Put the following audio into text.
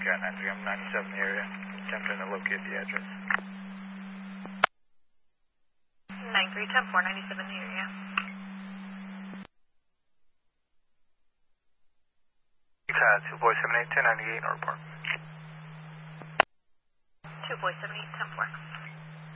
Cat 93, I'm 97 in the area, attempting to locate the address. 93-10-4, 97 in the area. Cat 2 boy 78, 1098, report. 2 boy 78, 10-4.